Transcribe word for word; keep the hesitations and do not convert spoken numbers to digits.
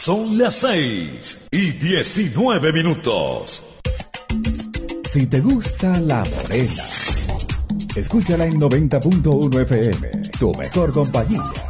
Son las seis y diecinueve minutos. Si te gusta La Morena, escúchala en noventa punto uno F M, tu mejor compañía.